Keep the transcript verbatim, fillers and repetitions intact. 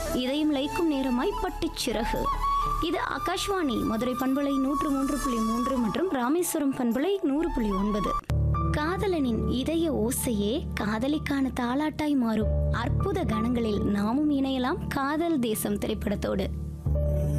இதயம் லயிக்கும் நேரமாய் பட்டுச் சிறகு. இது ஆகாஷ்வாணி மதுரை பண்பலை நூற்று மூன்று புள்ளி மூன்று மற்றும் ராமேஸ்வரம் பண்பலை நூறு புள்ளி ஒன்பது. காதலனின் இதய ஓசையே காதலிக்கான தாலாட்டாய் மாறும் அற்புத கணங்களில் நாமும் இணையலாம் காதல் தேசம் திரைப்படத்தோடு.